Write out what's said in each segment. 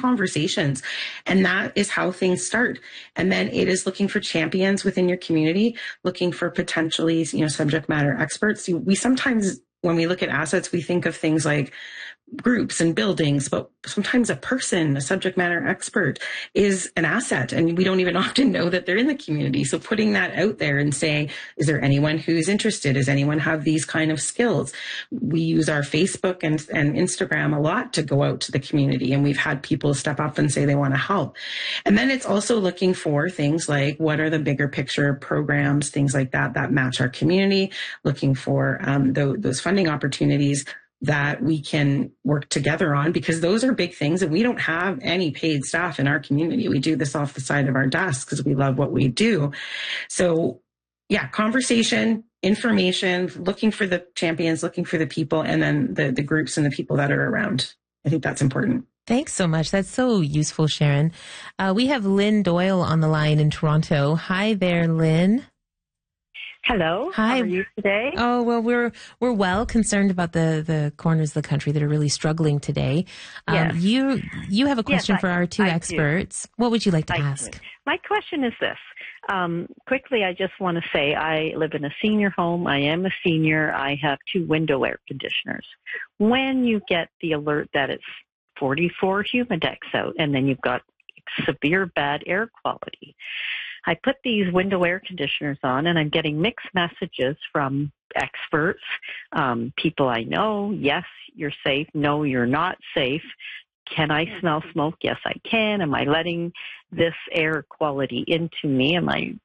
conversations. And that is how things start. And then it is looking for champions within your community, looking for potentially, subject matter experts. We sometimes, when we look at assets, we think of things like groups and buildings, but sometimes a person, a subject matter expert, is an asset, and we don't even often know that they're in the community. So putting that out there and saying, is there anyone who's interested? Does anyone have these kind of skills? We use our Facebook and Instagram a lot to go out to the community, and we've had people step up and say they want to help. And then it's also looking for things like, what are the bigger picture programs, things like that match our community, looking for those funding opportunities that we can work together on, because those are big things, and we don't have any paid staff in our community. We do this off the side of our desk because we love what we do. So yeah, conversation, information, looking for the champions, looking for the people, and then the groups and the people that are around. I think that's important. Thanks so much. That's so useful, Sharon. We have Lynn Doyle on the line in Toronto. Hi there, Lynn. Hello. Hi. How are you today? Oh, well, we're well concerned about the corners of the country that are really struggling today. Yes. You have a question for our two experts. What would you like to ask? My question is this. Quickly, I just want to say I live in a senior home. I am a senior. I have 2 window air conditioners. When you get the alert that it's 44 humidex out, and then you've got severe bad air quality, I put these window air conditioners on, and I'm getting mixed messages from experts, people I know. Yes, you're safe. No, you're not safe. Can I smell smoke? Yes, I can. Am I letting this air quality into me? Am I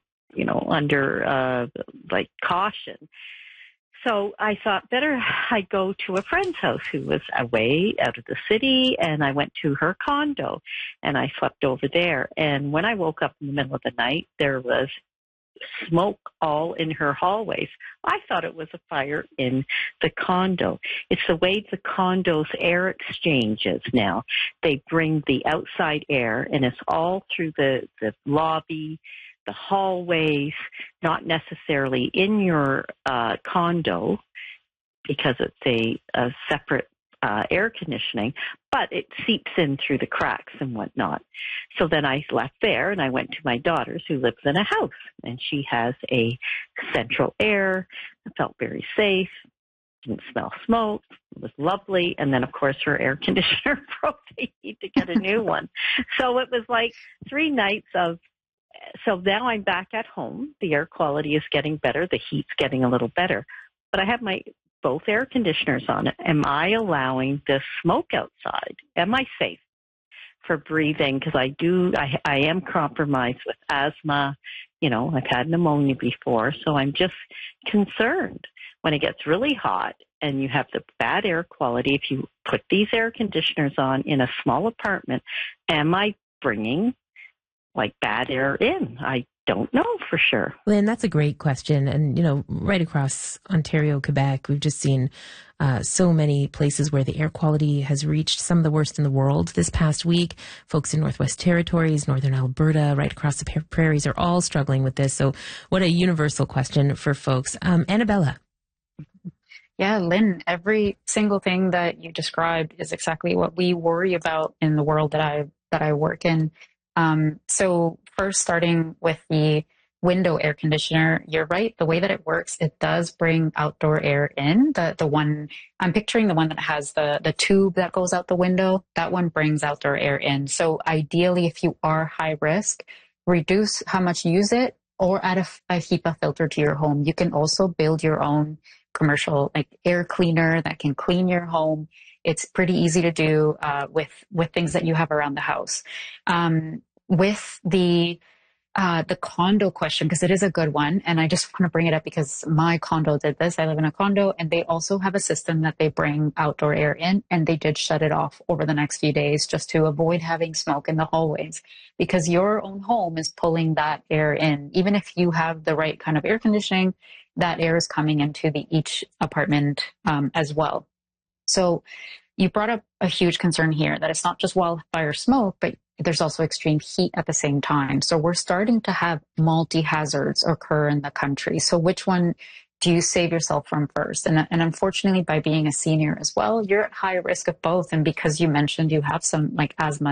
under caution? So I thought better I go to a friend's house who was away out of the city, and I went to her condo, and I slept over there. And when I woke up in the middle of the night, there was smoke all in her hallways. I thought it was a fire in the condo. It's the way the condo's air exchanges now. They bring the outside air, and it's all through the lobby, the hallways, not necessarily in your condo, because it's a separate air conditioning, but it seeps in through the cracks and whatnot. So then I left there, and I went to my daughter's, who lives in a house, and she has a central air. I felt very safe. Didn't smell smoke. It was lovely. And then, of course, her air conditioner broke. They need to get a new one. So it was like 3 nights of. So now I'm back at home. The air quality is getting better. The heat's getting a little better. But I have both air conditioners on. Am I allowing this smoke outside? Am I safe for breathing? Because I am compromised with asthma. I've had pneumonia before. So I'm just concerned when it gets really hot and you have the bad air quality. If you put these air conditioners on in a small apartment, am I bringing bad air in? I don't know for sure. Lynn, that's a great question. And, right across Ontario, Quebec, we've just seen so many places where the air quality has reached some of the worst in the world this past week. Folks in Northwest Territories, Northern Alberta, right across the prairies are all struggling with this. So what a universal question for folks. Annabella. Yeah, Lynn, every single thing that you described is exactly what we worry about in the world that I work in. So first, starting with the window air conditioner, you're right. The way that it works, it does bring outdoor air in. The one I'm picturing, the one that has the tube that goes out the window, that one brings outdoor air in. So ideally, if you are high risk, reduce how much you use it, or add a HEPA filter to your home. You can also build your own commercial air cleaner that can clean your home. It's pretty easy to do with things that you have around the house. With the condo question, because it is a good one, and I just want to bring it up because my condo did this. I live in a condo, and they also have a system that they bring outdoor air in, and they did shut it off over the next few days just to avoid having smoke in the hallways, because your own home is pulling that air in. Even if you have the right kind of air conditioning, that air is coming into each apartment as well. So you brought up a huge concern here that it's not just wildfire smoke, but there's also extreme heat at the same time. So we're starting to have multi-hazards occur in the country. So which one do you save yourself from first? And unfortunately, by being a senior as well, you're at high risk of both. And because you mentioned you have some asthma